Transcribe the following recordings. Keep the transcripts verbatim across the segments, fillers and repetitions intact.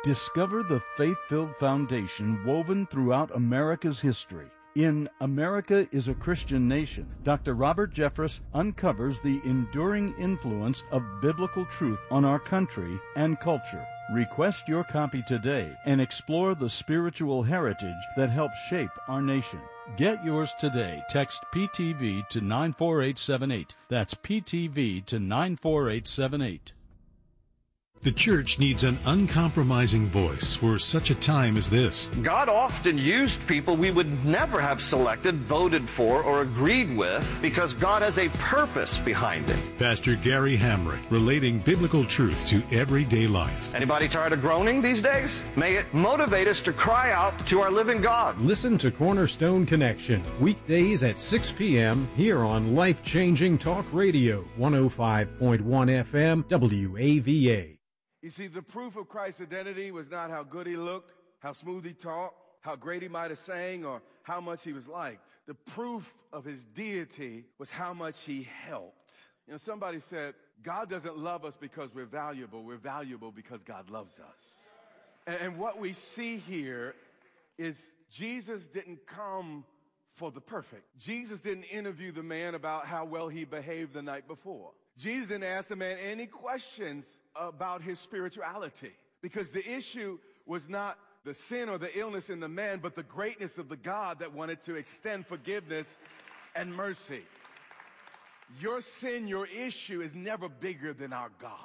Discover the faith-filled foundation woven throughout America's history. In America is a Christian Nation, Doctor Robert Jeffress uncovers the enduring influence of biblical truth on our country and culture. Request your copy today and explore the spiritual heritage that helps shape our nation. Get yours today. Text P T V to nine four eight seven eight. That's P T V to nine four eight seven eight. The church needs an uncompromising voice for such a time as this. God often used people we would never have selected, voted for, or agreed with because God has a purpose behind it. Pastor Gary Hamrick, relating biblical truth to everyday life. Anybody tired of groaning these days? May it motivate us to cry out to our living God. Listen to Cornerstone Connection, weekdays at six p.m. here on Life Changing Talk Radio, one oh five point one F M, W A V A. You see, the proof of Christ's identity was not how good he looked, how smooth he talked, how great he might have sang, or how much he was liked. The proof of his deity was how much he helped. You know, somebody said, God doesn't love us because we're valuable. We're valuable because God loves us. And, and what we see here is Jesus didn't come for the perfect. Jesus didn't interview the man about how well he behaved the night before. Jesus didn't ask the man any questions about his spirituality, because the issue was not the sin or the illness in the man, but the greatness of the God that wanted to extend forgiveness and mercy. Your sin, your issue is never bigger than our God.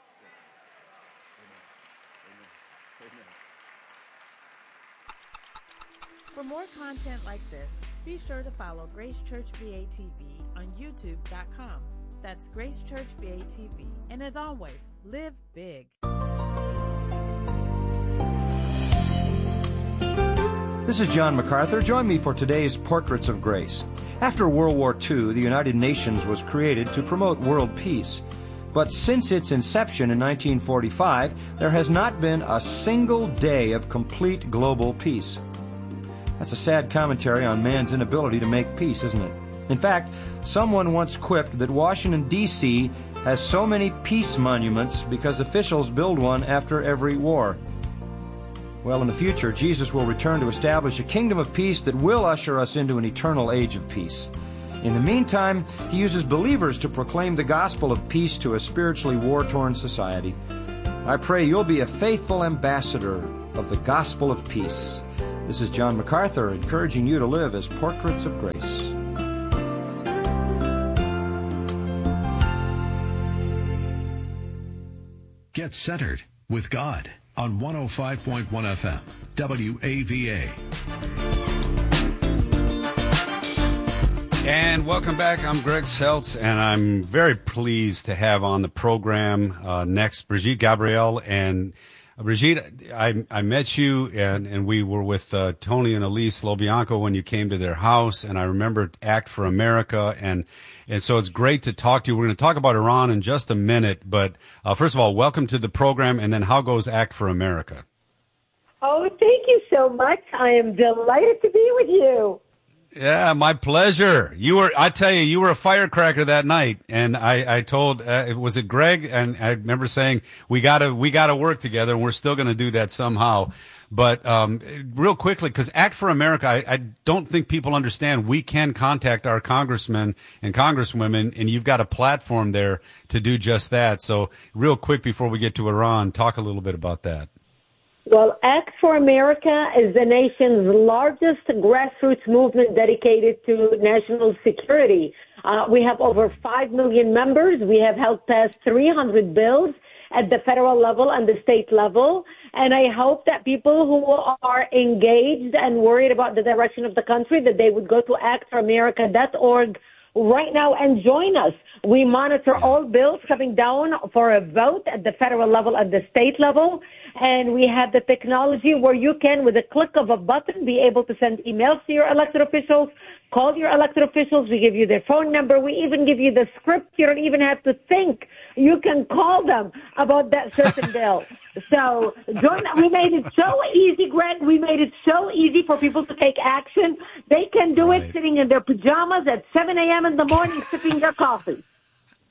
Amen. Amen. Amen. For more content like this, be sure to follow Grace Church V A T V on YouTube dot com. That's Grace Church V A T V. And as always, live big. This is John MacArthur. Join me for today's Portraits of Grace. After World War Two, the United Nations was created to promote world peace. But since its inception in nineteen forty-five, there has not been a single day of complete global peace. That's a sad commentary on man's inability to make peace, isn't it? In fact, someone once quipped that Washington, D C has so many peace monuments because officials build one after every war. Well, in the future, Jesus will return to establish a kingdom of peace that will usher us into an eternal age of peace. In the meantime, he uses believers to proclaim the gospel of peace to a spiritually war-torn society. I pray you'll be a faithful ambassador of the gospel of peace. This is John MacArthur encouraging you to live as portraits of grace. Get centered with God on one oh five point one F M, W A V A. And welcome back. I'm Greg Seltz, and I'm very pleased to have on the program uh, next Brigitte Gabriel. And uh, Brigitte, I, I met you, and, and we were with uh, Tony and Elise Lobianco when you came to their house, and I remember Act for America, and and so it's great to talk to you. We're going to talk about Iran in just a minute, but uh, first of all, welcome to the program, and then how goes Act for America? Oh, thank you so much. I am delighted to be with you. Yeah, my pleasure. You were, I tell you, you were a firecracker that night, and I, I told, uh, was it Greg? And I remember saying, we gotta, we gotta work together, and we're still gonna do that somehow. But, um, real quickly, because Act for America, I, I don't think people understand we can contact our congressmen and congresswomen, and you've got a platform there to do just that. So real quick before we get to Iran, talk a little bit about that. Well, Act for America is the nation's largest grassroots movement dedicated to national security. Uh, we have over five million members. We have helped pass three hundred bills at the federal level and the state level. And I hope that people who are engaged and worried about the direction of the country, that they would go to act for america dot org right now and join us. We monitor all bills coming down for a vote at the federal level and the state level. And we have the technology where you can, with a click of a button, be able to send emails to your elected officials, call your elected officials. We give you their phone number. We even give you the script. You don't even have to think. You can call them about that certain bill. So join. We made it so easy, Greg. We made it so easy for people to take action. They can do right. it sitting in their pajamas at seven a.m. in the morning, sipping their coffee.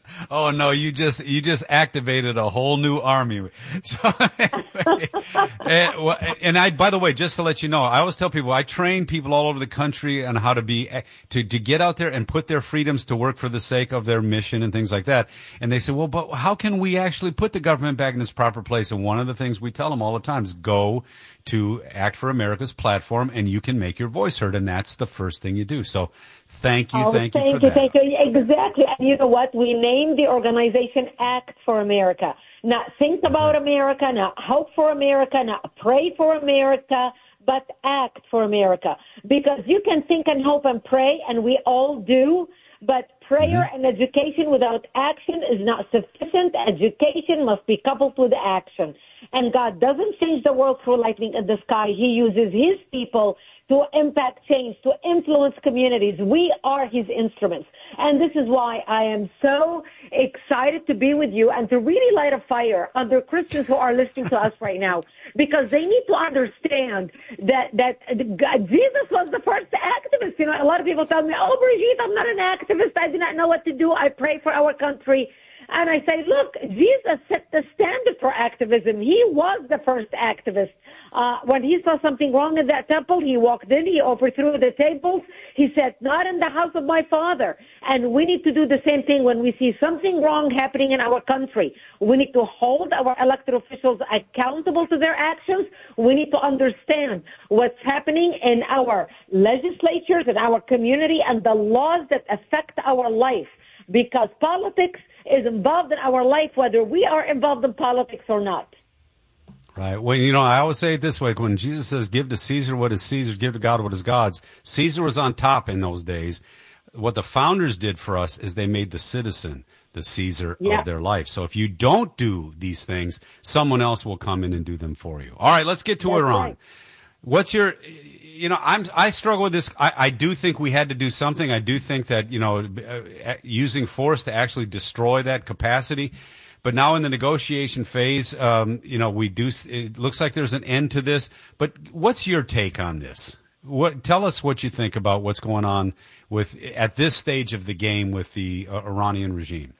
Oh no, you just you just activated a whole new army. So, anyway, and, and I, by the way, just to let you know, I always tell people I train people all over the country on how to be to to get out there and put their freedoms to work for the sake of their mission and things like that. And they say, well, but how can we actually put the government back in its proper place? And one of the things we tell them all the time is go to Act for America's platform, and you can make your voice heard. And that's the first thing you do. So, thank you, oh, thank, thank you for you, that. Thank you, exactly. And you know what? We named the organization Act for America. Not think about America, not hope for America, not pray for America, but act for America. Because you can think and hope and pray, and we all do, but prayer mm-hmm. and education without action is not sufficient. Education must be coupled with action. And God doesn't change the world through lightning in the sky. He uses his people to impact change, to influence communities. We are his instruments. And this is why I am so excited to be with you and to really light a fire under Christians who are listening to us right now, because they need to understand that, that God, Jesus was the first activist. You know, a lot of people tell me, oh, Brigitte, I'm not an activist. I do not know what to do. I pray for our country. And I say, look, Jesus set the standard for activism. He was the first activist. Uh, when he saw something wrong in that temple, he walked in, he overthrew the tables. He said, not in the house of my Father. And we need to do the same thing when we see something wrong happening in our country. We need to hold our elected officials accountable to their actions. We need to understand what's happening in our legislatures, in our community, and the laws that affect our life. Because politics is involved in our life, whether we are involved in politics or not. Right. Well, you know, I always say it this way. When Jesus says, give to Caesar what is Caesar's, give to God what is God's, Caesar was on top in those days. What the founders did for us is they made the citizen the Caesar yeah. of their life. So if you don't do these things, someone else will come in and do them for you. All right, let's get to That's Iran. Right. What's your... You know, I'm, I struggle with this. I, I do think we had to do something. I do think that, you know, uh, using force to actually destroy that capacity. But now in the negotiation phase, um, you know, we do, it looks like there's an end to this. But what's your take on this? What, tell us what you think about what's going on with, at this stage of the game with the uh, Iranian regime.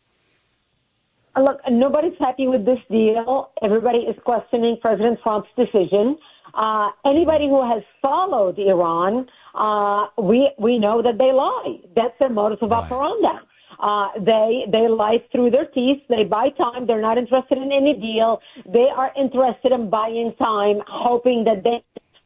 Look, nobody's happy with this deal. Everybody is questioning President Trump's decision. Uh, anybody who has followed Iran, uh, we we know that they lie. That's their modus of right. operandi. Uh, they they lie through their teeth. They buy time. They're not interested in any deal. They are interested in buying time, hoping that they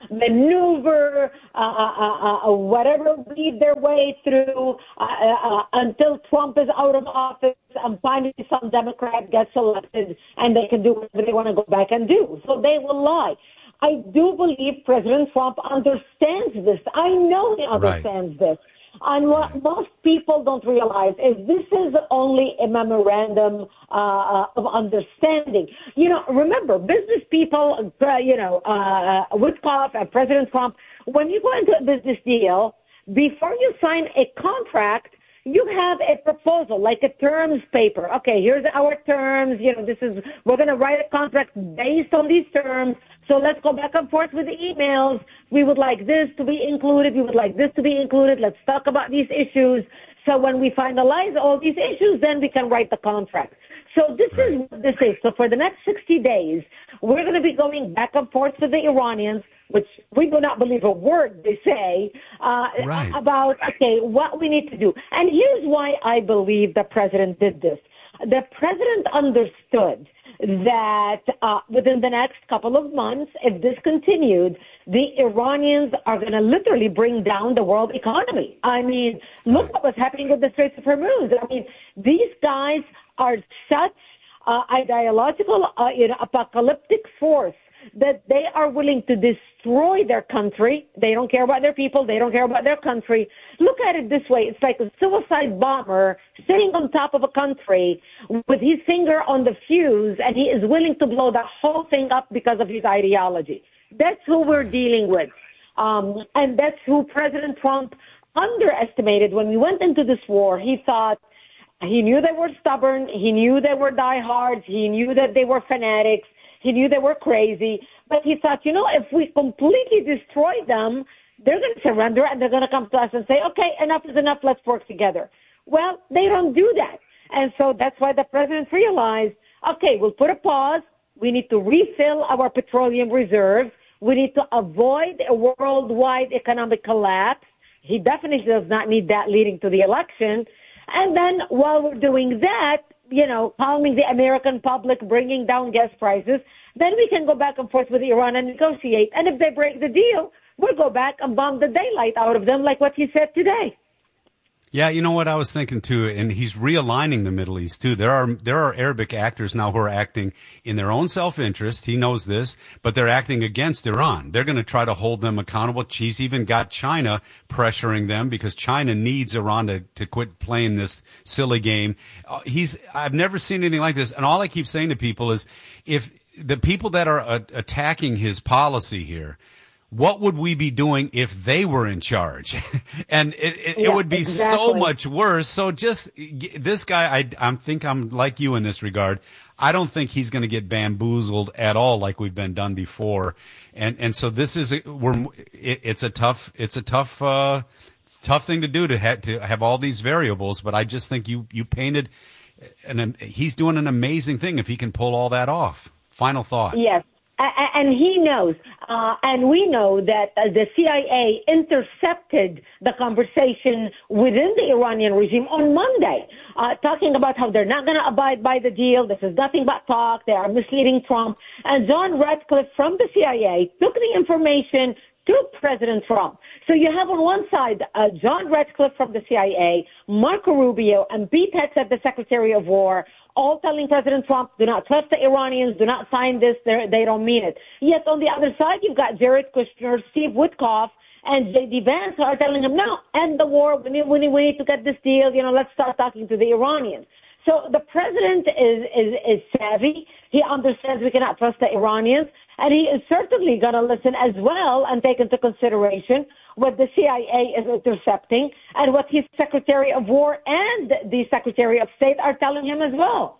maneuver, uh, uh, uh, whatever, lead their way through uh, uh, until Trump is out of office and finally some Democrat gets elected and they can do whatever they want to go back and do. So they will lie. I do believe President Trump understands this. I know he understands right. this. And what most people don't realize is this is only a memorandum uh, of understanding. You know, remember, business people, uh, you know, uh, Witkoff and President Trump, when you go into a business deal, before you sign a contract, you have a proposal, like a terms paper. Okay, here's our terms. You know, this is, we're going to write a contract based on these terms. So let's go back and forth with the emails. We would like this to be included. We would like this to be included. Let's talk about these issues. So when we finalize all these issues, then we can write the contract. So this right. is what this is. So for the next sixty days, we're going to be going back and forth with the Iranians, which we do not believe a word they say, uh, right. about, okay, what we need to do. And here's why I believe the president did this. The president understood that uh, within the next couple of months, if this continued, the Iranians are going to literally bring down the world economy. I mean, look what was happening with the Straits of Hormuz. I mean, these guys are such uh, ideological, uh, you know, apocalyptic force that they are willing to destroy their country. They don't care about their people. They don't care about their country. Look at it this way. It's like a suicide bomber sitting on top of a country with his finger on the fuse, and he is willing to blow the whole thing up because of his ideology. That's who we're dealing with. Um, and that's who President Trump underestimated. When we went into this war, he thought, he knew they were stubborn. He knew they were diehards. He knew that they were fanatics. He knew they were crazy, but he thought, you know, if we completely destroy them, they're going to surrender and they're going to come to us and say, okay, enough is enough, let's work together. Well, they don't do that. And so that's why the president realized, okay, we'll put a pause. We need to refill our petroleum reserves. We need to avoid a worldwide economic collapse. He definitely does not need that leading to the election. And then while we're doing that, you know, calming the American public, bringing down gas prices, then we can go back and forth with Iran and negotiate. And if they break the deal, we'll go back and bomb the daylight out of them like what he said today. Yeah, you know what I was thinking too, and he's realigning the Middle East too. There are there are Arabic actors now who are acting in their own self-interest. He knows this, but they're acting against Iran. They're going to try to hold them accountable. He's even got China pressuring them because China needs Iran to, to quit playing this silly game. Uh, he's I've never seen anything like this, and all I keep saying to people is, if the people that are uh, attacking his policy here, what would we be doing if they were in charge? And it, it, yeah, it would be exactly. so much worse. So just this guy, I I think I'm like you in this regard. I don't think he's going to get bamboozled at all like we've been done before. And and so this is a, we're it, it's a tough it's a tough uh, tough thing to do to have to have all these variables. But I just think you you painted and he's doing an amazing thing if he can pull all that off. Final thought. Yes. And he knows, uh, and we know that uh, the C I A intercepted the conversation within the Iranian regime on Monday, uh, talking about how they're not going to abide by the deal. This is nothing but talk. They are misleading Trump. And John Ratcliffe from the C I A took the information to President Trump. So you have on one side uh, John Ratcliffe from the C I A, Marco Rubio, and Pete Hegseth, the Secretary of War, all telling President Trump, do not trust the Iranians, do not sign this, They're, they don't mean it. Yet on the other side, you've got Jared Kushner, Steve Witkoff, and J D Vance are telling him, no, end the war, we need, we need, we need to get this deal, you know, let's start talking to the Iranians. So the president is, is, is savvy. He understands we cannot trust the Iranians, and he is certainly going to listen as well and take into consideration what the C I A is intercepting and what his Secretary of War and the Secretary of State are telling him as well.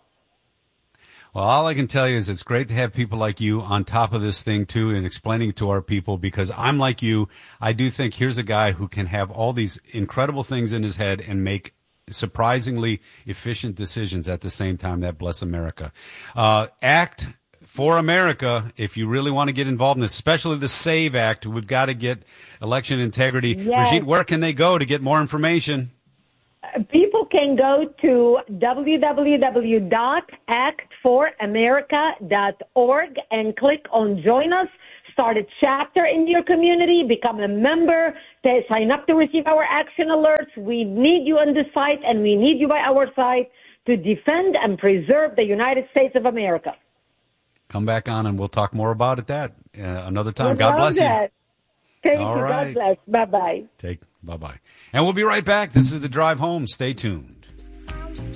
Well, all I can tell you is it's great to have people like you on top of this thing, too, and explaining it to our people, because I'm like you. I do think here's a guy who can have all these incredible things in his head and make surprisingly efficient decisions at the same time. That bless America. Uh, act for America, if you really want to get involved in this, especially the SAVE Act. We've got to get election integrity. Yes. Brigitte, where can they go to get more information? People can go to w w w dot act for america dot org and click on Join Us. Start a chapter in your community, become a member, to sign up to receive our action alerts. We need you on this fight, and we need you by our side to defend and preserve the United States of America. Come back on, and we'll talk more about it that uh, another time. We God love bless that. you. Thank All you. right. God bless. Bye-bye. Take bye-bye. And we'll be right back. This is The Drive Home. Stay tuned.